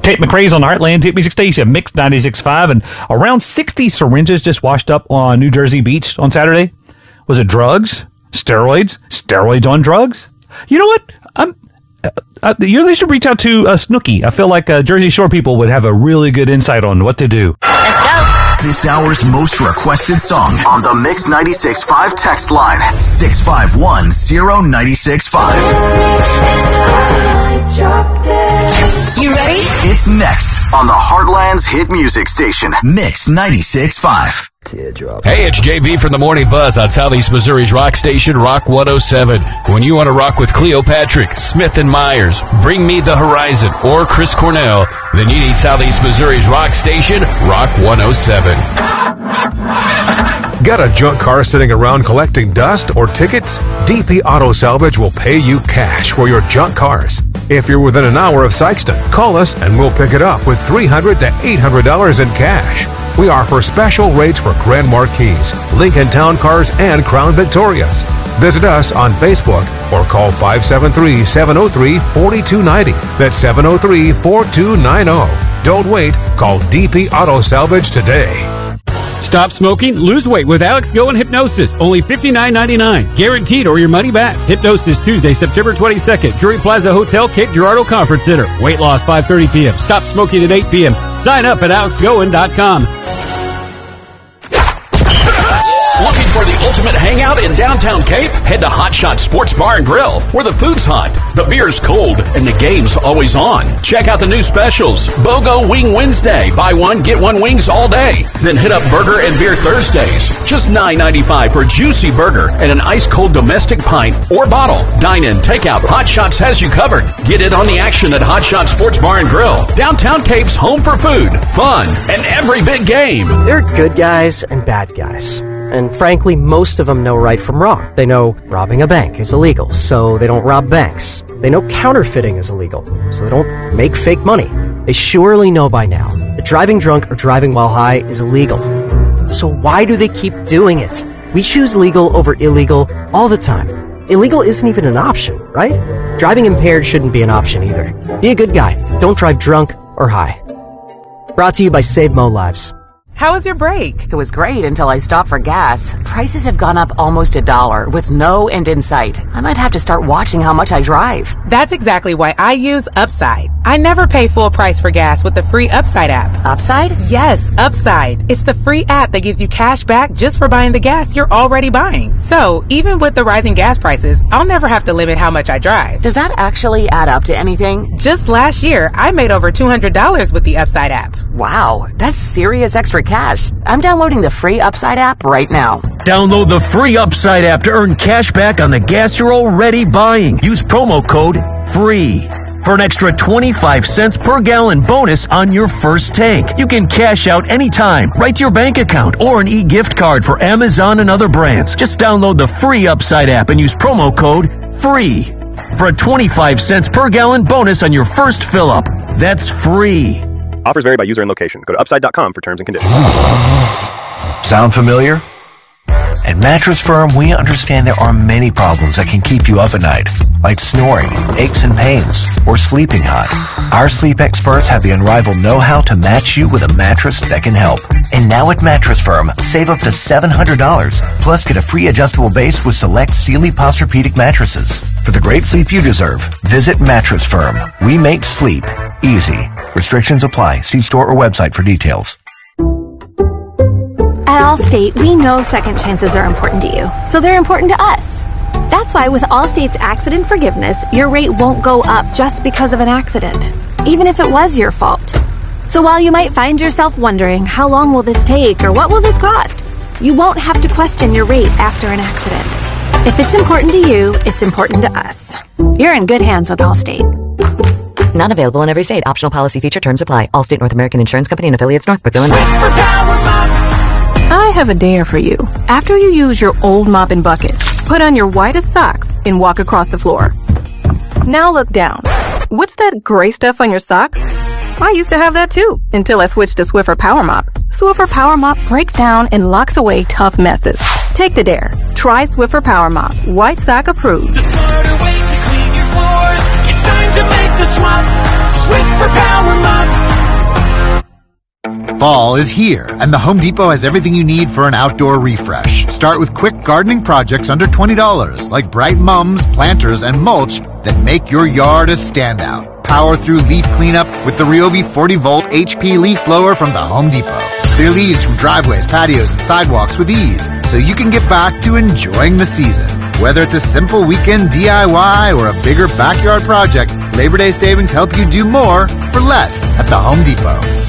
Tate McRae's on the Heartland Hit Music Station, Mix 96.5, and around 60 syringes just washed up on New Jersey beach on Saturday. Was it drugs? Steroids? Steroids on drugs? You know what? You should reach out to Snooki. I feel like Jersey Shore people would have a really good insight on what to do. Let's go. This hour's most requested song on the Mix 96.5 text line, 651-0965. You ready? It's next on the Heartland's hit music station, Mix 96.5. Teardrop. Hey, it's JB from the Morning Buzz on Southeast Missouri's rock station, Rock 107. When you want to rock with Cleopatra, Smith & Myers, Bring Me the Horizon, or Chris Cornell, then you need Southeast Missouri's rock station, Rock 107. Got a junk car sitting around collecting dust or tickets? DP Auto Salvage will pay you cash for your junk cars. If you're within an hour of Sykeston, call us and we'll pick it up with $300 to $800 in cash. We offer special rates for Grand Marquis, Lincoln Town Cars, and Crown Victorias. Visit us on Facebook or call 573-703-4290. That's 703-4290. Don't wait. Call DP Auto Salvage today. Stop smoking, lose weight with Alex Go and Hypnosis. Only $59.99. Guaranteed or your money back. Hypnosis Tuesday, September 22nd. Drury Plaza Hotel, Cape Girardeau Conference Center. Weight loss 5:30 p.m. Stop smoking at 8 p.m. Sign up at alexgoen.com. Looking for the ultimate hangout in downtown Cape? Head to Hot Shot Sports Bar and Grill, where the food's hot, the beer's cold, and the game's always on. Check out the new specials. BOGO Wing Wednesday. Buy one, get one wings all day. Then hit up Burger and Beer Thursdays. Just $9.95 for a juicy burger and an ice-cold domestic pint or bottle. Dine in, take out. Hot Shots has you covered. Get in on the action at Hot Shot Sports Bar and Grill. Downtown Cape's home for food, fun, and every big game. There are good guys and bad guys. And frankly, most of them know right from wrong. They know robbing a bank is illegal, so they don't rob banks. They know counterfeiting is illegal, so they don't make fake money. They surely know by now that driving drunk or driving while high is illegal. So why do they keep doing it? We choose legal over illegal all the time. Illegal isn't even an option, right? Driving impaired shouldn't be an option either. Be a good guy. Don't drive drunk or high. Brought to you by Save Mo Lives. How was your break? It was great until I stopped for gas. Prices have gone up almost $1 with no end in sight. I might have to start watching how much I drive. That's exactly why I use Upside. I never pay full price for gas with the free Upside app. Upside? Yes, Upside. It's the free app that gives you cash back just for buying the gas you're already buying. So, even with the rising gas prices, I'll never have to limit how much I drive. Does that actually add up to anything? Just last year, I made over $200 with the Upside app. Wow, that's serious extra cash. I'm downloading the free Upside app right now. Download the free Upside app to earn cash back on the gas you're already buying. Use promo code FREE for an extra 25 cents per gallon bonus on your first tank. You can cash out anytime, right to your bank account, or an e-gift card for Amazon and other brands. Just download the free Upside app and use promo code FREE for a 25 cents per gallon bonus on your first fill-up. That's free. Offers vary by user and location. Go to upside.com for terms and conditions. Sound familiar? At Mattress Firm, we understand there are many problems that can keep you up at night, like snoring, aches and pains, or sleeping hot. Our sleep experts have the unrivaled know-how to match you with a mattress that can help. And now at Mattress Firm, save up to $700, plus get a free adjustable base with select Sealy Posturepedic mattresses. For the great sleep you deserve, visit Mattress Firm. We make sleep easy. Restrictions apply. See store or website for details. At Allstate, we know second chances are important to you, so they're important to us. That's why with Allstate's accident forgiveness, your rate won't go up just because of an accident, even if it was your fault. So while you might find yourself wondering, how long will this take or what will this cost? You won't have to question your rate after an accident. If it's important to you, it's important to us. You're in good hands with Allstate. Not available in every state. Optional policy feature terms apply. Allstate North American Insurance Company and affiliates, Northbrook, Illinois. I have a dare for you. After you use your old mop and bucket, put on your whitest socks and walk across the floor. Now look down. What's that gray stuff on your socks? I used to have that too, until I switched to Swiffer Power Mop. Swiffer Power Mop breaks down and locks away tough messes. Take the dare. Try Swiffer Power Mop. White sock approved. The smarter way to clean your floors. It's time to make the swap. Swiffer Power Mop. Fall is here, and the Home Depot has everything you need for an outdoor refresh. Start with quick gardening projects under $20, like bright mums, planters, and mulch that make your yard a standout. Power through leaf cleanup with the Ryobi 40-volt HP leaf blower from the Home Depot. Clear leaves from driveways, patios, and sidewalks with ease, so you can get back to enjoying the season. Whether it's a simple weekend DIY or a bigger backyard project, Labor Day savings help you do more for less at the Home Depot.